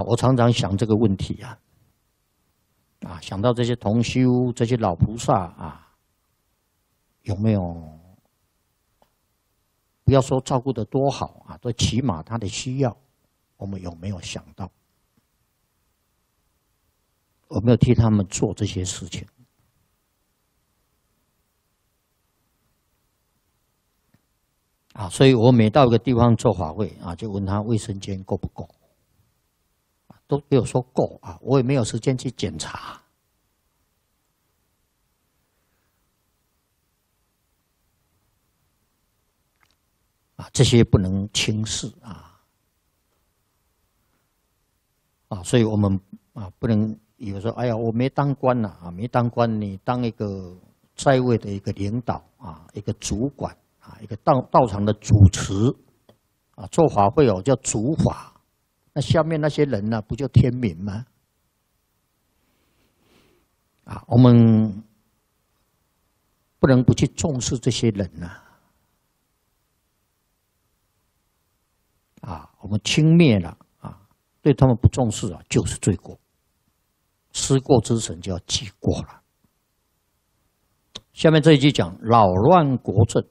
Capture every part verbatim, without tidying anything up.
我常常想这个问题啊，啊，想到这些同修、这些老菩萨啊，有没有不要说照顾得多好啊，都起码他的需要，我们有没有想到？有没有替他们做这些事情？啊，所以我每到一个地方做法会啊，就问他卫生间够不够，都没有说够啊，我也没有时间去检查。啊，这些不能轻视啊！啊，所以我们啊不能以为说，哎呀，我没当官呐啊，没当官，你当一个在位的一个领导啊，一个主管啊，一个道道场的主持啊，做法会哦叫主法，那下面那些人呢，不就天民吗？啊，我们不能不去重视这些人呐。啊，我们轻蔑了啊，对他们不重视啊，就是罪过。失过之臣就要记过了。下面这一句讲扰乱国政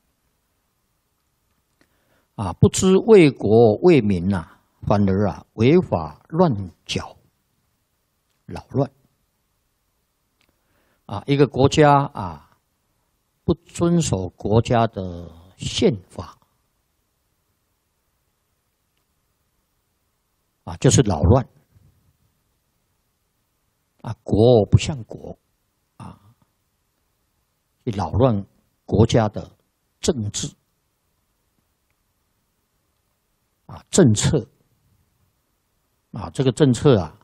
啊，不知为国为民呐、啊，反而啊违法乱缴，扰乱啊，一个国家啊不遵守国家的宪法。啊，就是扰乱啊，国不像国啊，去扰乱国家的政治啊政策啊，这个政策啊，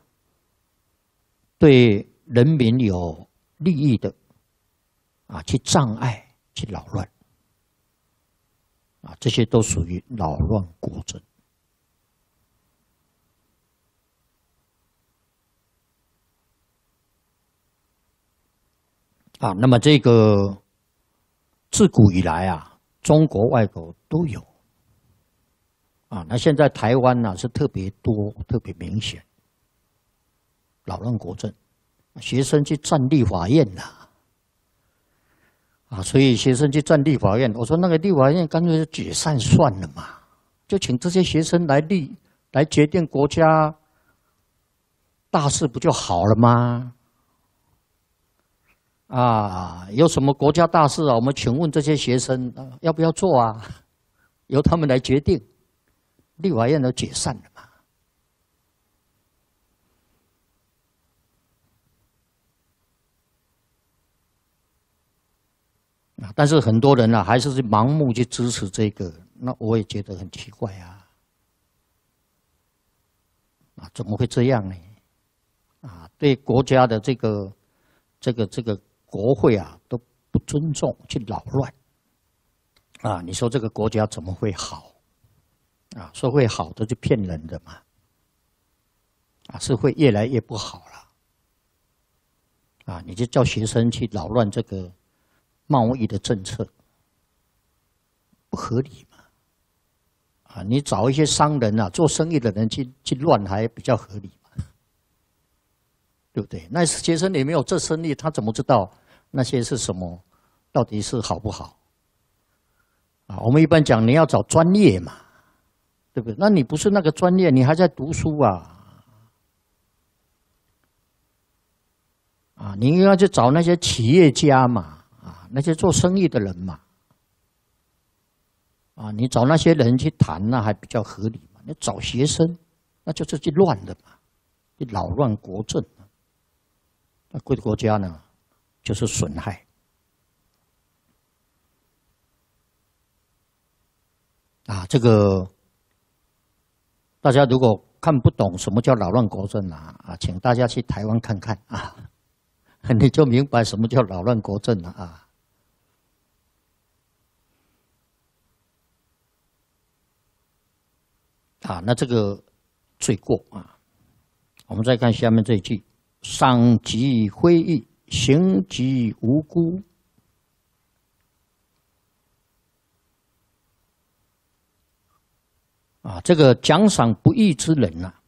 对人民有利益的啊，去障碍、去扰乱啊，这些都属于扰乱国政。啊，那么这个自古以来啊，中国、外国都有啊。那现在台湾呢、啊、是特别多、特别明显，扰乱国政，学生去站立法院呐、啊，啊，所以学生去站立法院，我说那个立法院干脆就解散算了嘛，就请这些学生来立来决定国家大事，不就好了吗？啊，有什么国家大事啊？我们请问这些学生、啊、要不要做啊？由他们来决定。立法院都解散了嘛。啊，但是很多人呢、啊，还是盲目去支持这个，那我也觉得很奇怪啊。啊，怎么会这样呢？啊，对国家的这个、这个、这个。国会啊都不尊重，去扰乱啊！你说这个国家怎么会好啊？说会好的就骗人的嘛！啊，是会越来越不好了啊！你就叫学生去扰乱这个贸易的政策，不合理嘛！啊，你找一些商人啊，做生意的人去去乱，还比较合理嘛？对不对？那学生也没有做生意，他怎么知道？那些是什么？到底是好不好？啊，我们一般讲你要找专业嘛，对不对？那你不是那个专业，你还在读书啊？啊，你应该去找那些企业家嘛，啊，那些做生意的人嘛，啊，你找那些人去谈，那还比较合理嘛。你找学生，那就是去乱的嘛，去扰乱国政。那贵的国家呢？就是损害啊！这个大家如果看不懂什么叫扰乱国政啊啊，请大家去台湾看看啊，你就明白什么叫扰乱国政了啊！啊，那这个罪过啊，我们再看下面这一句：赏及非义，刑及无辜。啊，这个奖赏不义之人啊，